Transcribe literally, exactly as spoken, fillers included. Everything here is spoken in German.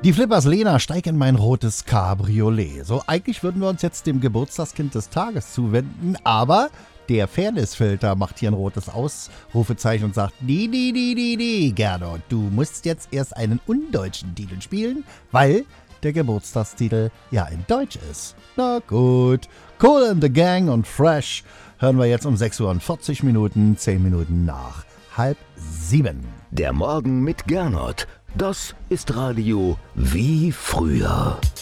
Die Flippers Lena, steig in mein rotes Cabriolet. So, eigentlich würden wir uns jetzt dem Geburtstagskind des Tages zuwenden, aber der Fairnessfilter macht hier ein rotes Ausrufezeichen und sagt, nee, nee, nee, nee, nee, Gernot, du musst jetzt erst einen undeutschen Titel spielen, weil der Geburtstagstitel ja in Deutsch ist. Na gut, Cool and the Gang und Fresh hören wir jetzt um sechs Uhr und vierzig Minuten, zehn Minuten nach halb sieben. Der Morgen mit Gernot, das ist Radio wie früher.